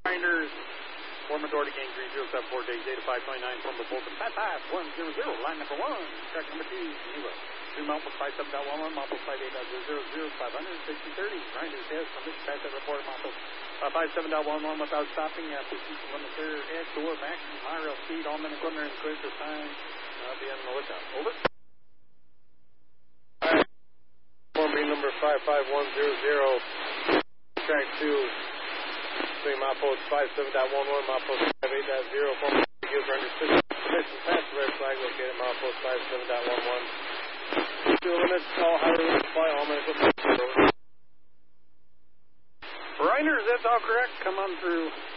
Grinders. Former door to gain 3074 days, data 529 from the Fulton 55100, line number 1, track number 2, Geneva. 2 Mountford 57.11, Mountford 58.000, 560.30. Grinders has permission to pass that report, Mountford 57.11 without stopping at the seat limit there at door, maximum high rail speed, all men equipment and clear for sign. Be on the lookout. Over. Forming number 55100, track 2. Between my post 57.11, my post 58.0, former gives under permission pass the red flag located my post 57.11. Fuel limits, all highway limits apply, all men equipment. Grinders, that's all correct. Come on through.